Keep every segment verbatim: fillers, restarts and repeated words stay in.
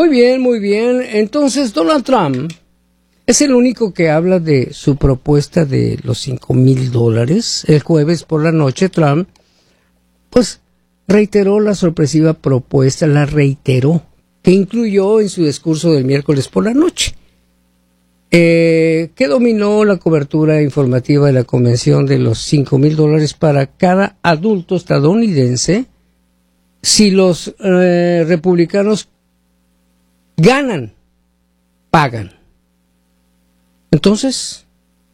Muy bien, muy bien. Entonces, Donald Trump es el único que habla de su propuesta de los cinco mil dólares. El jueves por la noche, Trump, pues, reiteró la sorpresiva propuesta, la reiteró, que incluyó en su discurso del miércoles por la noche, eh, que dominó la cobertura informativa de la convención de los cinco mil dólares para cada adulto estadounidense si los eh, republicanos ganan, pagan. Entonces,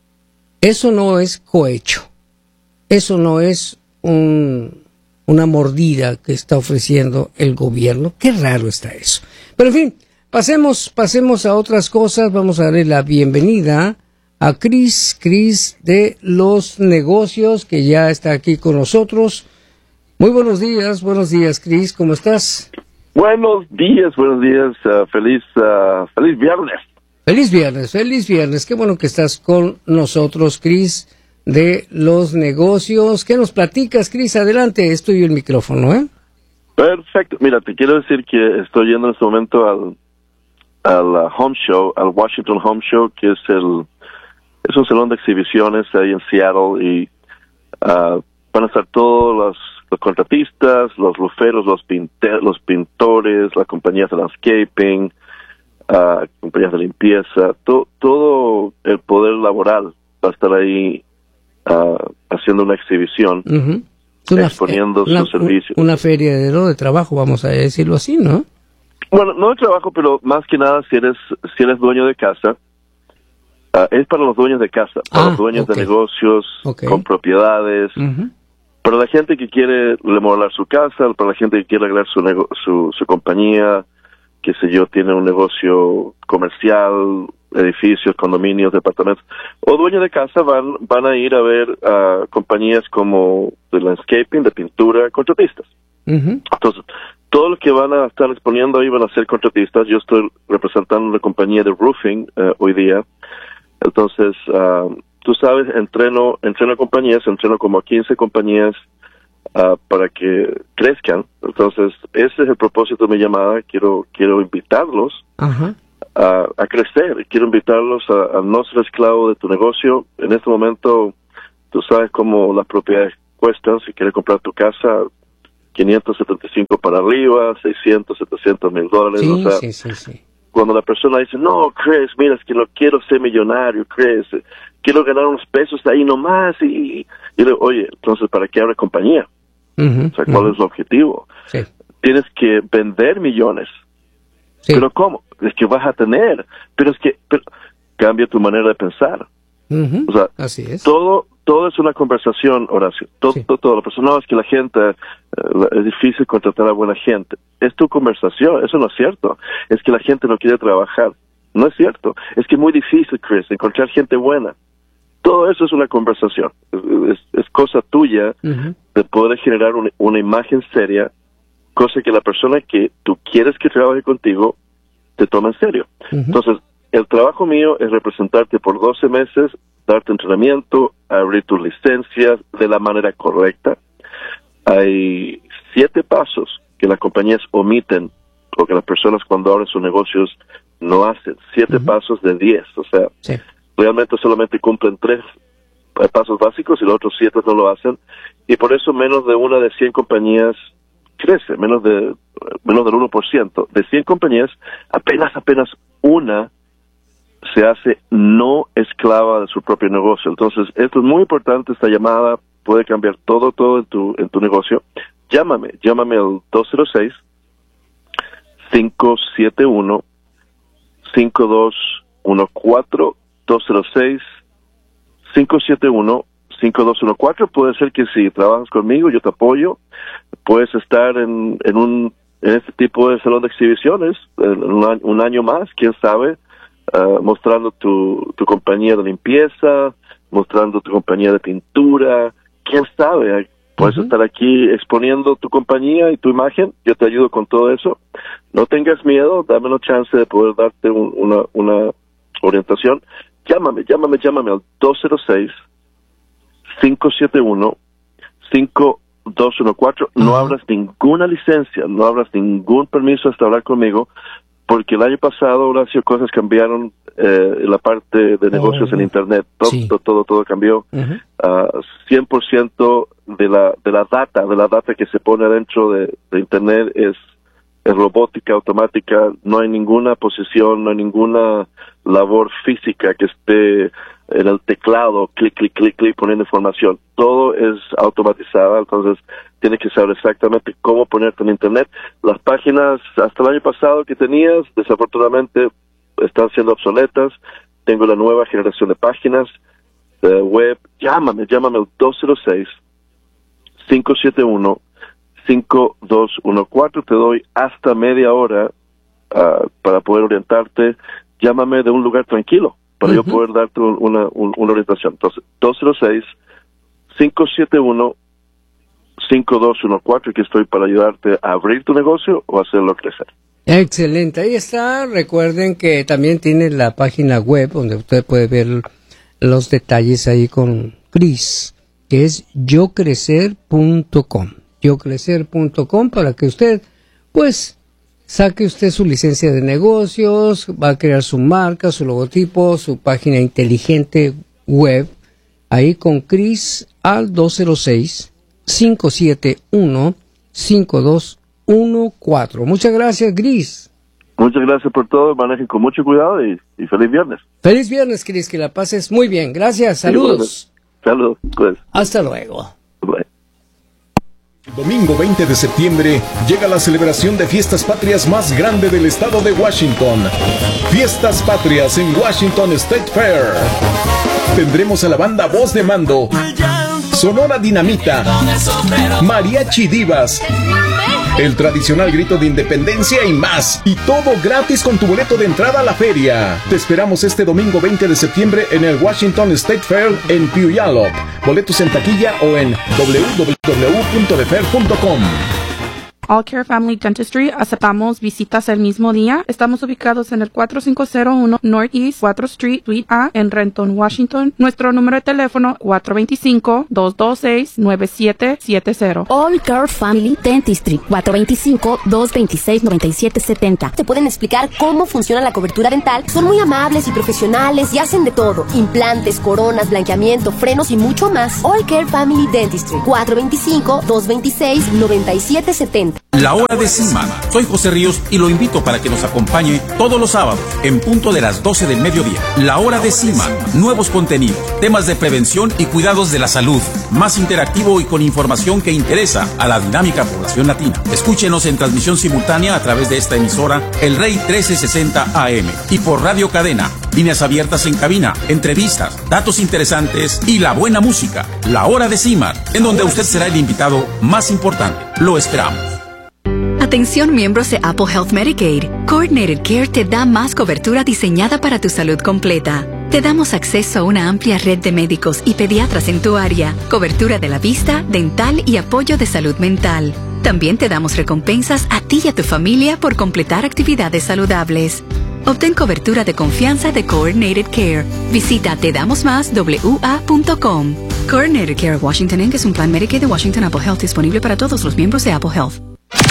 eso no es cohecho, eso no es un, una mordida que está ofreciendo el gobierno. Qué raro está eso. Pero en fin, pasemos, pasemos a otras cosas. Vamos a darle la bienvenida a Chris, Chris de los negocios, que ya está aquí con nosotros. Muy buenos días, buenos días, Chris, ¿cómo estás? Buenos días, buenos días, uh, feliz, uh, feliz viernes. Feliz viernes, feliz viernes. Qué bueno que estás con nosotros, Chris, de los negocios. ¿Qué nos platicas, Chris? Adelante, es tuyo el micrófono, ¿eh? Perfecto. Mira, te quiero decir que estoy yendo en este momento al, al uh, Home Show, al Washington Home Show, que es el es un salón de exhibiciones ahí en Seattle, y uh, van a estar todos los, los contratistas, los luferos, los, pinte- los pintores, las compañías de landscaping, Uh, compañías de limpieza, to, todo el poder laboral va a estar ahí uh, haciendo una exhibición, uh-huh. una, exponiendo una, sus servicios. Una feria de, ¿no? de trabajo, vamos a decirlo así, ¿no? Bueno, no de trabajo, pero más que nada, si eres si eres dueño de casa, uh, es para los dueños de casa, para ah, los dueños okay. de negocios, okay. con propiedades, uh-huh. para la gente que quiere remodelar su casa, para la gente que quiere arreglar su, nego- su, su compañía, qué sé yo, tiene un negocio comercial, edificios, condominios, departamentos, o dueños de casa van van a ir a ver a uh, compañías como de landscaping, de pintura, contratistas. Uh-huh. Entonces, todos los que van a estar exponiendo ahí van a ser contratistas. Yo estoy representando una compañía de roofing uh, hoy día. Entonces, uh, tú sabes, entreno, entreno compañías, entreno como quince compañías Uh, para que crezcan. Entonces, ese es el propósito de mi llamada. Quiero quiero invitarlos uh-huh. a, a crecer. Quiero invitarlos a, a no ser esclavo de tu negocio. En este momento, tú sabes cómo las propiedades cuestan. Si quieres comprar tu casa, quinientos setenta y cinco para arriba, seiscientos, setecientos mil dólares. Sí, o sea, sí, sí, sí. Cuando la persona dice, no, Chris, mira, es que no quiero ser millonario, Chris, quiero ganar unos pesos ahí nomás, y, y le, oye, entonces, ¿para qué abre compañía? Uh-huh, o sea, ¿cuál uh-huh. es el objetivo? Sí. Tienes que vender millones. Sí. ¿Pero cómo? Es que vas a tener, pero es que pero, cambia tu manera de pensar. Uh-huh. O sea, así es. todo todo es una conversación, Horacio. Todo, sí. todo, todo. La persona, no, es que la gente, uh, es difícil contratar a buena gente. Es tu conversación, eso no es cierto. Es que la gente no quiere trabajar. No es cierto. Es que es muy difícil, Chris, encontrar gente buena. Todo eso es una conversación. Es, es, es cosa tuya uh-huh. de poder generar una, una imagen seria, cosa que la persona que tú quieres que trabaje contigo te toma en serio. Uh-huh. Entonces, el trabajo mío es representarte por doce meses, darte entrenamiento, abrir tus licencias de la manera correcta. Hay siete pasos que las compañías omiten, o que las personas cuando abren sus negocios no hacen. Siete uh-huh. pasos de diez, o sea... Sí. Realmente solamente cumplen tres pasos básicos y los otros siete no lo hacen, y por eso menos de una de cien compañías crece, menos de menos del uno por ciento. De cien compañías, apenas apenas una se hace no esclava de su propio negocio. Entonces, esto es muy importante, esta llamada puede cambiar todo, todo en tu, en tu negocio. Llámame, llámame al dos cero seis, cinco siete uno, cinco dos uno cuatro, dos cero seis, cinco siete uno, cinco dos uno cuatro. Puede ser que si trabajas conmigo, yo te apoyo. Puedes estar en, en un en este tipo de salón de exhibiciones en un año, un año más, quién sabe, uh, mostrando tu, tu compañía de limpieza, mostrando tu compañía de pintura, quién sabe. Puedes uh-huh. estar aquí exponiendo tu compañía y tu imagen. Yo te ayudo con todo eso. No tengas miedo, dame una chance de poder darte un, una, una orientación. Llámame, llámame, llámame al dos cero seis, cinco siete uno, cinco dos uno cuatro. No abras ninguna licencia, no abras ningún permiso hasta hablar conmigo, porque el año pasado, Horacio, cosas cambiaron eh, en la parte de negocios oh, en Internet. Todo, sí. todo, todo, todo cambió. Uh-huh. Uh, cien por ciento de la, de la data, de la data que se pone dentro de, de Internet es, es robótica, automática. No hay ninguna posición, no hay ninguna labor física que esté en el teclado, clic, clic, clic, clic, poniendo información. Todo es automatizado, entonces tienes que saber exactamente cómo ponerte en Internet. Las páginas hasta el año pasado que tenías, desafortunadamente, están siendo obsoletas. Tengo la nueva generación de páginas de web. Llámame, llámame al dos cero seis, cinco siete uno, cinco dos uno cuatro. Te doy hasta media hora uh, para poder orientarte. Llámame de un lugar tranquilo para uh-huh. yo poder darte una, una, una orientación. Entonces, dos cero seis, cinco siete uno, cinco dos uno cuatro, aquí estoy para ayudarte a abrir tu negocio o hacerlo crecer. Excelente, ahí está. Recuerden que también tiene la página web donde usted puede ver los detalles ahí con Chris, que es yo crecer punto com. yo crecer punto com para que usted, pues, saque usted su licencia de negocios, va a crear su marca, su logotipo, su página inteligente web, ahí con Chris al dos cero seis, cinco siete uno, cinco dos uno cuatro. Muchas gracias, Chris. Muchas gracias por todo, manejen con mucho cuidado y, y feliz viernes. Feliz viernes, Chris, que la pases muy bien. Gracias, saludos. Sí, saludos. Pues. Hasta luego. Bye. Domingo veinte de septiembre llega la celebración de Fiestas Patrias más grande del estado de Washington. Fiestas Patrias en Washington State Fair. Tendremos a la banda Voz de Mando, Sonora Dinamita, Mariachi Divas, el tradicional grito de independencia y más. Y todo gratis con tu boleto de entrada a la feria. Te esperamos este domingo veinte de septiembre en el Washington State Fair en Puyallup. Boletos en taquilla o en doble u doble u doble u punto the fair punto com. All Care Family Dentistry, aceptamos visitas el mismo día. Estamos ubicados en el cuatro cinco cero uno Northeast cuatro Street, Suite A, en Renton, Washington. Nuestro número de teléfono cuatro dos cinco, dos dos seis, nueve siete siete cero. All Care Family Dentistry, cuatro dos cinco, dos dos seis, nueve siete siete cero. Te pueden explicar cómo funciona la cobertura dental. Son muy amables y profesionales y hacen de todo. Implantes, coronas, blanqueamiento, frenos y mucho más. All Care Family Dentistry, cuatro dos cinco, dos dos seis, nueve siete siete cero. La Hora de Cima. Soy José Ríos y lo invito para que nos acompañe todos los sábados en punto de las doce del mediodía. La Hora de Cima. Nuevos contenidos, temas de prevención y cuidados de la salud. Más interactivo y con información que interesa a la dinámica población latina. Escúchenos en transmisión simultánea a través de esta emisora El Rey trece sesenta A M y por Radio Cadena. Líneas abiertas en cabina, entrevistas, datos interesantes y la buena música. La Hora de Cima, en donde usted será el invitado más importante. Lo esperamos. Atención miembros de Apple Health Medicaid. Coordinated Care te da más cobertura diseñada para tu salud completa. Te damos acceso a una amplia red de médicos y pediatras en tu área, cobertura de la vista, dental y apoyo de salud mental. También te damos recompensas a ti y a tu familia por completar actividades saludables. Obtén cobertura de confianza de Coordinated Care. Visita te damos más w a punto com. Coordinated Care Washington Incorporated es un plan Medicaid de Washington Apple Health disponible para todos los miembros de Apple Health.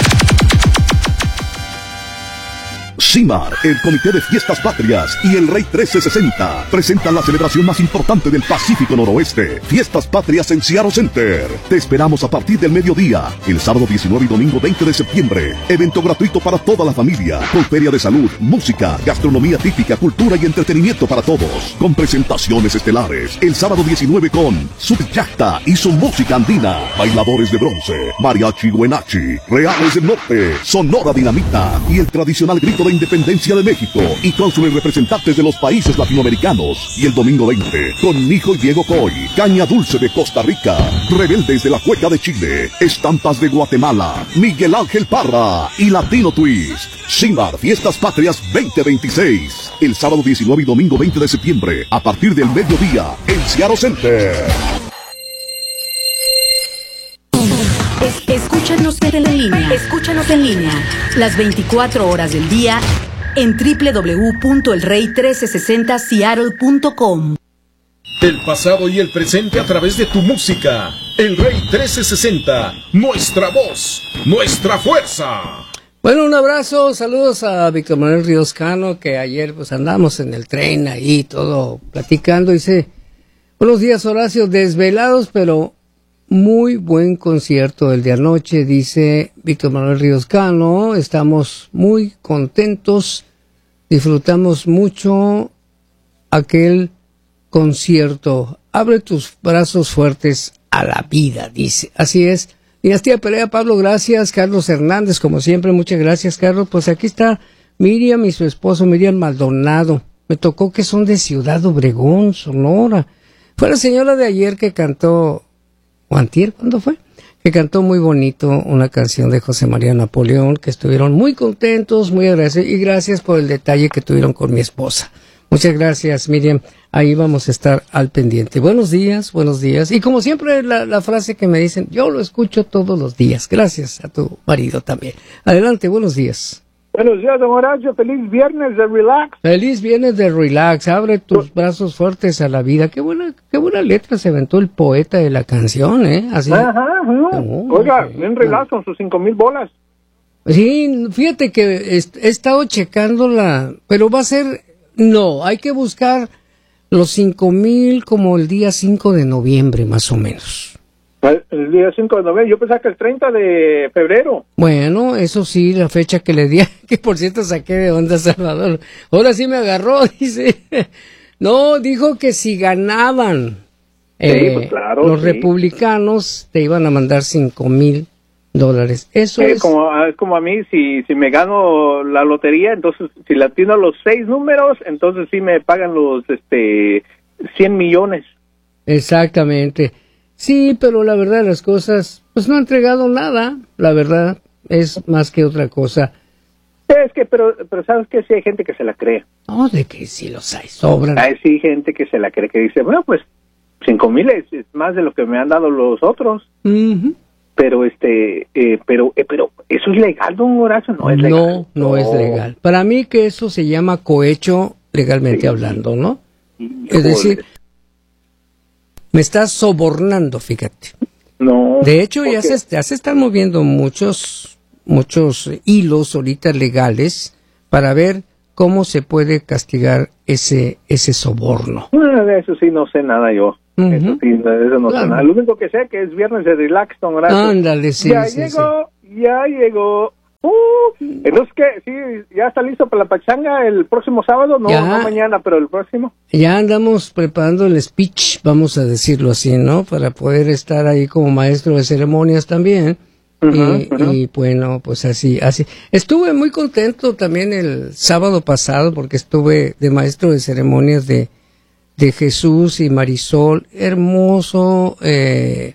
CIMAR, el Comité de Fiestas Patrias y el Rey trece sesenta presentan la celebración más importante del Pacífico Noroeste, Fiestas Patrias en Seattle Center. Te esperamos a partir del mediodía, el sábado diecinueve y domingo veinte de septiembre. Evento gratuito para toda la familia, con feria de salud, música, gastronomía típica, cultura y entretenimiento para todos, con presentaciones estelares. El sábado diecinueve con Subyacta y su música andina, bailadores de bronce, mariachi Huenachi, Reales del Norte, Sonora Dinamita y el tradicional grito de Independencia de México y cónsules representantes de los países latinoamericanos. Y el domingo veinte, con Nijo y Diego Coy, Caña Dulce de Costa Rica, Rebeldes de la Cueca de Chile, Estampas de Guatemala, Miguel Ángel Parra y Latino Twist. CIMAR Fiestas Patrias veinte veintiséis, el sábado diecinueve y domingo veinte de septiembre, a partir del mediodía, en Seattle Center. Escúchanos en línea. Escúchanos en línea. Las veinticuatro horas del día en doble u doble u doble u punto el rey trece sesenta seattle punto com. El pasado y el presente a través de tu música. El Rey trece sesenta. Nuestra voz. Nuestra fuerza. Bueno, un abrazo, saludos a Víctor Manuel Ríos Cano, que ayer pues andamos en el tren ahí, todo platicando. Dice, buenos días Horacio, desvelados, pero muy buen concierto el de anoche, dice Víctor Manuel Ríos Cano. Estamos muy contentos, disfrutamos mucho aquel concierto. Abre tus brazos fuertes a la vida, dice. Así es. Dinastía Pelea, Pablo, gracias. Carlos Hernández, como siempre, muchas gracias, Carlos. Pues aquí está Miriam y su esposo, Miriam Maldonado. Me tocó que son de Ciudad Obregón, Sonora. Fue la señora de ayer que cantó, o antier, ¿cuándo fue? Que cantó muy bonito una canción de José María Napoleón, que estuvieron muy contentos, muy agradecidos, y gracias por el detalle que tuvieron con mi esposa. Muchas gracias, Miriam. Ahí vamos a estar al pendiente. Buenos días, buenos días. Y como siempre, la, la frase que me dicen, yo lo escucho todos los días. Gracias a tu marido también. Adelante, buenos días. Buenos días, don Horacio. Feliz viernes de relax. Feliz viernes de relax. Abre tus brazos fuertes a la vida. Qué buena, qué buena letra se aventó el poeta de la canción, ¿eh? Así. Ajá, ajá. Oh, Oiga, okay. En relax con sus cinco mil bolas. Sí, fíjate que he, he estado checando la, pero va a ser, no, hay que buscar los cinco mil como el día cinco de noviembre, más o menos. El día cinco de noviembre, yo pensaba que el treinta de febrero. Bueno, eso sí, la fecha que le di, que por cierto saqué de onda Salvador. Ahora sí me agarró, dice. No, dijo que si ganaban sí, eh, pues claro, los sí. republicanos, te iban a mandar cinco mil dólares. Eso eh, es como, es como a mí, si, si me gano la lotería, entonces si la atiendo los seis números, entonces sí me pagan los este cien millones. Exactamente. Sí, pero la verdad las cosas, pues no ha entregado nada, la verdad, es más que otra cosa. Es que, pero, pero sabes que sí hay gente que se la cree. No, de que sí los hay, sobran. Hay sí gente que se la cree, que dice, bueno, pues cinco mil es, es más de lo que me han dado los otros. Uh-huh. Pero este, eh, pero, eh, pero eso es legal, don Horacio, no es legal. No, no, no es legal. Para mí que eso se llama cohecho legalmente sí. hablando, ¿no? Sí, es decir, me estás sobornando, fíjate. No. De hecho, ya se, ya se están moviendo muchos, muchos hilos ahorita legales para ver cómo se puede castigar ese, ese soborno. No, de eso sí no sé nada yo. Uh-huh. Eso sí, de eso no claro. sé nada. Lo único que sé que es viernes de relax, don Horacio. Ándale, sí, ya sí, llegó, sí. ya llegó. Uh, entonces, ¿qué? Sí, ¿ya está listo para la pachanga el próximo sábado? No, ya, no mañana, pero el próximo. Ya andamos preparando el speech, vamos a decirlo así, ¿no? Para poder estar ahí como maestro de ceremonias también. Uh-huh, y, uh-huh. y bueno, pues así, así. Estuve muy contento también el sábado pasado porque estuve de maestro de ceremonias de, de Jesús y Marisol. Hermoso, eh,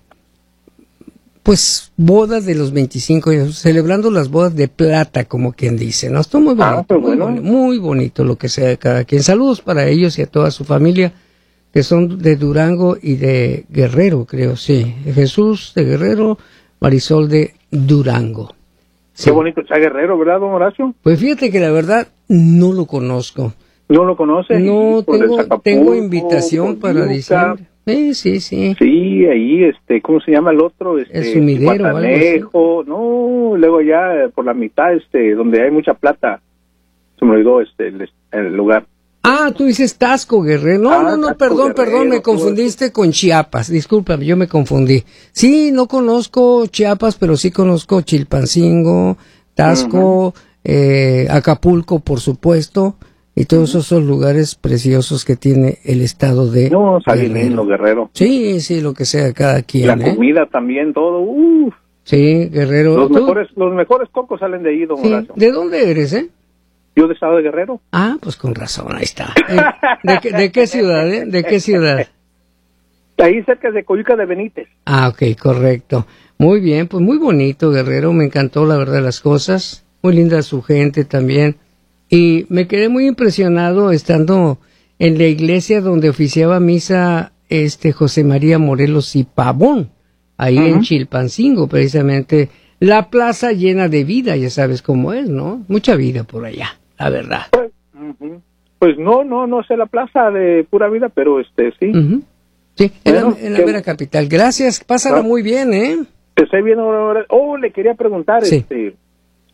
pues bodas de los veinticinco años, celebrando las bodas de plata, como quien dice, ¿no? Estuvo muy bonito, ah, pues muy, bueno. bonito muy bonito lo que sea de cada quien. Saludos para ellos y a toda su familia, que son de Durango y de Guerrero, creo, sí. Jesús de Guerrero, Marisol de Durango. Sí. Qué bonito está Guerrero, ¿verdad, don Horacio? Pues fíjate que la verdad no lo conozco. ¿No lo conoce? No, tengo, tengo invitación para diciembre. Sí, sí, sí. Sí, ahí, este, ¿cómo se llama el otro? Este, el sumidero, Guatanejo, no, luego ya por la mitad, este, donde hay mucha plata, se me olvidó, este, el, el lugar. Ah, tú dices Tasco, Guerrero. No, ah, no, no, Tasco, perdón, Guerrero, perdón, me confundiste con Chiapas. Discúlpame, yo me confundí. Sí, no conozco Chiapas, pero sí conozco Chilpancingo, Tasco, uh-huh. eh, Acapulco, por supuesto. Y todos uh-huh. esos lugares preciosos que tiene el estado de No, Salinero, Guerrero. Sí, sí, lo que sea cada quien. La ¿eh? comida también, todo. Uf. Sí, Guerrero. Los mejores, los mejores cocos salen de ahí, don sí. Horacio. ¿De dónde eres, eh? Yo de estado de Guerrero. Ah, pues con razón, ahí está. ¿De, de, qué, ¿De qué ciudad, eh? ¿De qué ciudad? Ahí cerca de Coyuca de Benítez. Ah, ok, correcto. Muy bien, pues muy bonito, Guerrero. Me encantó, la verdad, las cosas. Muy linda su gente también. Y me quedé muy impresionado estando en la iglesia donde oficiaba misa este José María Morelos y Pavón, ahí uh-huh. en Chilpancingo, precisamente. La plaza llena de vida, ya sabes cómo es, ¿no? Mucha vida por allá, la verdad. Pues, uh-huh. pues no, no, no sé la plaza de pura vida, pero este sí. Uh-huh. Sí, bueno, en la, en la vera capital. Gracias, pásala ah, muy bien, ¿eh? Te estoy viendo ahora. Oh, le quería preguntar, sí. este...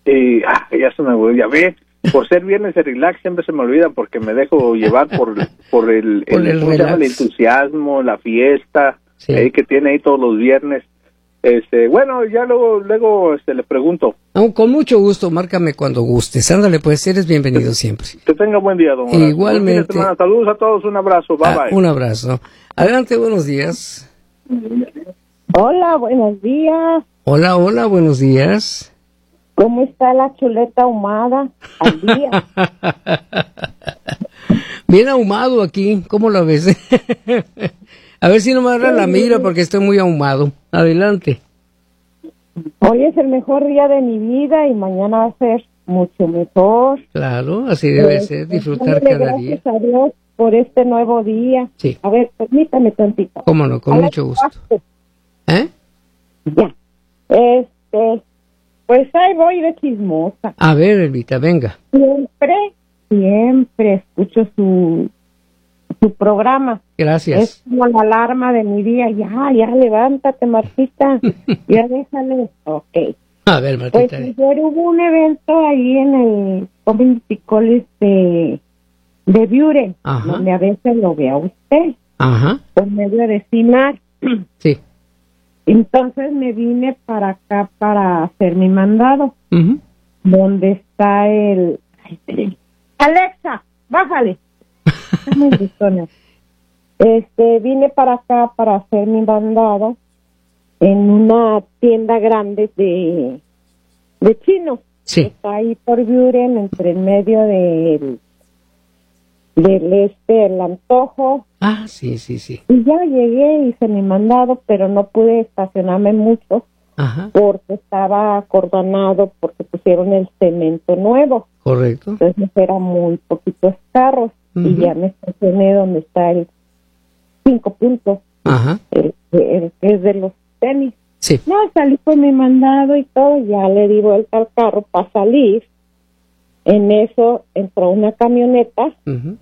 Y ah, ya se me olvidó, ya ve, por ser viernes de relax siempre se me olvida porque me dejo llevar por, por el, Por el, el ¿cómo se llama? El relax. entusiasmo, la fiesta, Sí. eh, que tiene ahí todos los viernes. Este, bueno, ya luego, luego este, le pregunto. No, con mucho gusto, márcame cuando gustes. Ándale, pues eres bienvenido siempre. Que tenga buen día, don Horacio. Igualmente. Buen fin de semana. Saludos a todos, un abrazo, bye Ah, bye. un abrazo. Adelante, buenos días. Hola, buenos días. Hola, hola, buenos días. ¿Cómo está la chuleta ahumada al día? Bien ahumado aquí, ¿cómo la ves? A ver si no me agarra la mira porque estoy muy ahumado. Adelante. Hoy es el mejor día de mi vida y mañana va a ser mucho mejor. Claro, así debe Eh, ser, disfrutar dándole cada día. Gracias a Dios por este nuevo día. Sí. A ver, permítame tantito. Cómo no, con A la mucho gusto. parte. ¿Eh? Ya. Este, pues ahí voy de chismosa. A ver, Elvita, venga. Siempre, siempre escucho su, su programa. Gracias. Es como la alarma de mi día. Ya, ya, levántate, Martita. Ya déjale. Ok. A ver, Pues Martita. ayer hubo un evento ahí en el Community College de, de Buren, Ajá. donde a veces lo ve a usted, Ajá, por medio de CIMAR. sí. Entonces me vine para acá para hacer mi mandado, Ujú. donde está el... Ay, espere. Alexa, bájale. Está muy gritona. Este, vine para acá para hacer mi mandado en una tienda grande de, de chinos. Sí. Está ahí por Buren, entre el medio del, del este, el Antojo. Ah, sí, sí, sí. Y ya llegué, hice mi mandado, pero no pude estacionarme mucho Ajá, porque estaba acordonado, porque pusieron el cemento nuevo. correcto. Entonces eran muy poquitos carros. Y Ujú. ya me estacioné donde está el cinco puntos, Ajá, el, el que es de los tenis. sí. No, salí con mi mandado y todo, ya le di vuelta al carro para salir. En eso entró una camioneta, Ujú.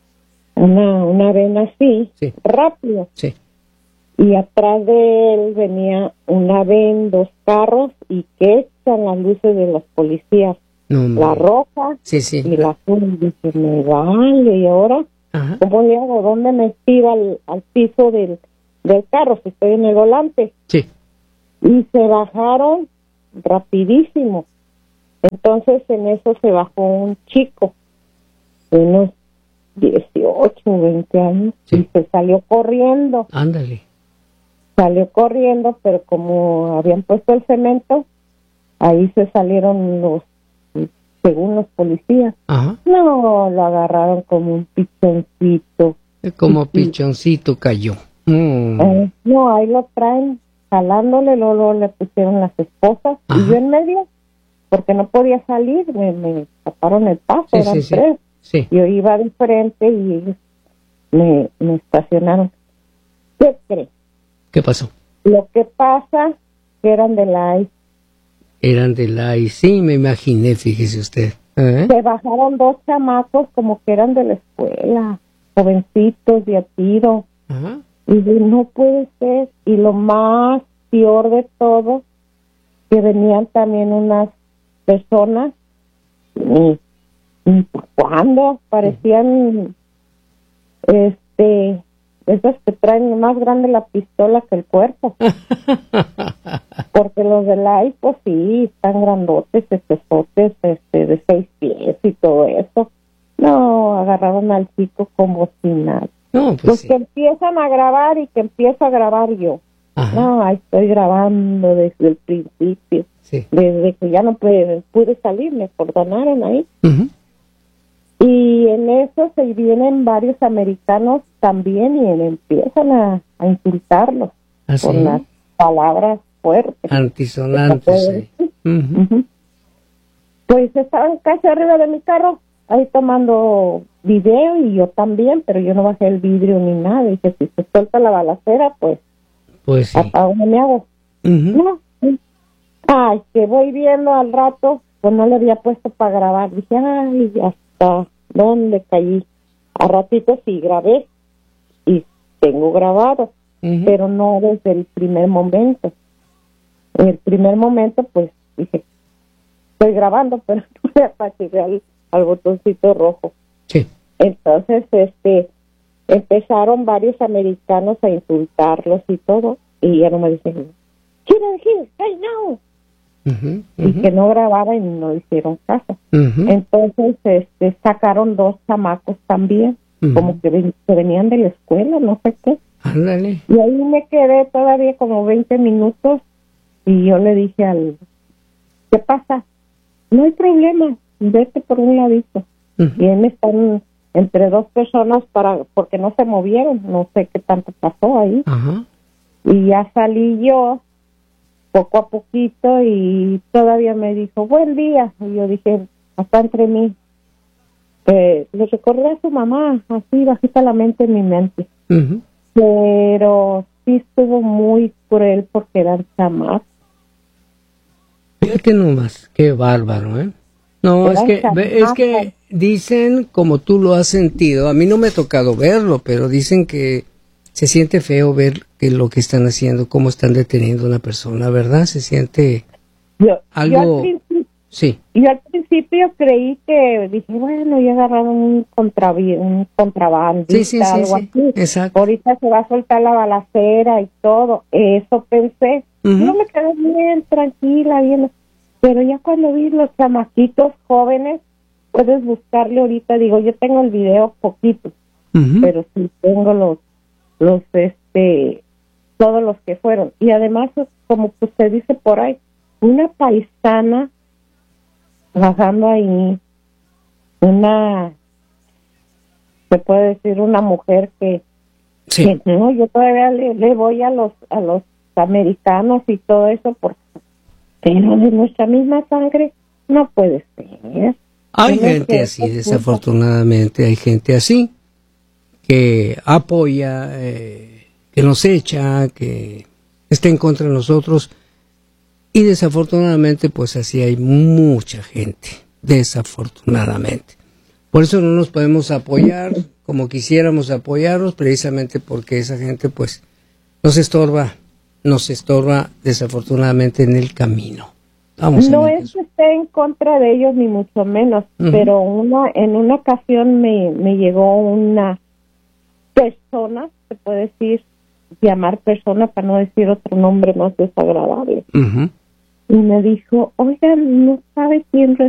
una, una ven así, Sí. rápido. Sí. Y atrás de él venía una ven, dos carros, y que echan las luces de los policías. No, hombre. La roja Sí, sí. y la azul. Dice, me vale, ¿y ahora Ajá. cómo le hago? ¿Dónde me tiro al, al piso del, del carro si estoy en el volante? Sí. Y se bajaron rapidísimo. Entonces en eso se bajó un chico de unos dieciocho, veinte años, Sí. y se salió corriendo. Ándale. Salió corriendo, pero como habían puesto el cemento, ahí se salieron los, según los policías. Ajá. No, lo agarraron como un pichoncito. Como pichoncito cayó. Mm. Eh, no, ahí lo traen jalándole, luego, luego le pusieron las esposas. Ajá. Y yo en medio, porque no podía salir, me, me taparon el paso, Sí, eran sí, sí. tres. Sí. Yo iba de frente y ellos me, me estacionaron. ¿Qué crees? ¿Qué pasó? Lo que pasa que eran de la I C E. Eran de la I C E, sí, me imaginé, fíjese usted. ¿Eh? Se bajaron dos chamacos como que eran de la escuela, jovencitos de a tiro. Ajá. Y yo, no puede ser. Y lo más peor de todo, que venían también unas personas, y, y cuando parecían, este, esas que traen más grande la pistola que el cuerpo. Porque los de la I C E, pues sí, están grandotes, espesotes, este, de seis pies y todo eso. No, agarraron al chico como si nada. No, pues Los sí. que empiezan a grabar y que empiezo a grabar yo. Ajá. No, ahí estoy grabando desde el principio. Sí. Desde que ya no pude, pude salir, me perdonaron ahí. Ujú. Y en eso se vienen varios americanos también y empiezan a, a insultarlos ¿Ah, sí? con las palabras fuertes. Antisonantes. Sí. Ujú. Ujú. Pues estaban casi arriba de mi carro, ahí tomando video, y yo también, pero yo no bajé el vidrio ni nada. Dije, si se suelta la balacera, pues, Pues sí. ¿a dónde me hago? Ujú. No. Ay, que voy viendo al rato, pues no le había puesto para grabar. Dije, ay, hasta dónde caí. A ratito sí grabé y tengo grabado, Ujú. pero no desde el primer momento. En el primer momento, pues, dije, estoy grabando, pero no le apagué al, al botoncito rojo. Sí. Entonces, este, empezaron varios americanos a insultarlos y todo, y ya no me dicen, get in here, hey, no. Uh-huh, uh-huh. Y que no grababa y no hicieron caso. Uh-huh. Entonces, este, sacaron dos chamacos también, uh-huh. como que, ven, que venían de la escuela, no sé qué. Ándale. Y ahí me quedé todavía como veinte minutos y yo le dije al, ¿qué pasa? No hay problema, vete por un ladito. Uh-huh. Y ahí me están entre dos personas para porque no se movieron, no sé qué tanto pasó ahí. Uh-huh. Y ya salí yo poco a poquito y todavía me dijo, buen día. Y yo dije, acá entre mí, eh, le recordé a su mamá, así bajita la mente en mi mente. Uh-huh. Pero sí estuvo muy cruel porque eran chamacos. Fíjate nomás, qué bárbaro, ¿eh? No, es que, es que dicen, como tú lo has sentido, a mí no me ha tocado verlo, pero dicen que se siente feo ver que lo que están haciendo, cómo están deteniendo a una persona, ¿verdad? Se siente yo, algo... Yo sí. Yo al principio creí que, dije, bueno, ya agarraron un, contravi- un contrabandista, sí, sí, sí, algo sí. así. Exacto. Ahorita se va a soltar la balacera y todo. Eso pensé. Uh-huh. No me quedé bien, tranquila, bien. Pero ya cuando vi los chamaquitos jóvenes, puedes buscarle ahorita, digo, yo tengo el video poquito, uh-huh. pero sí tengo los, los, este, todos los que fueron. Y además, como usted dice por ahí, una paisana trabajando ahí, una, se puede decir, una mujer que, sí. que no, yo todavía le, le voy a los, a los americanos y todo eso porque pero de nuestra misma sangre no puede ser. Hay gente así, desafortunadamente, hay gente así que apoya, eh, que nos echa, que está en contra de nosotros y desafortunadamente pues así hay mucha gente, desafortunadamente. Por eso no nos podemos apoyar como quisiéramos apoyarlos, precisamente porque esa gente pues nos estorba. nos estorba desafortunadamente en el camino. Vamos no es que esté en contra de ellos ni mucho menos, uh-huh. pero una en una ocasión me, me llegó una persona, se puede decir, llamar persona para no decir otro nombre más desagradable, uh-huh. y me dijo, oiga, ¿no sabe quién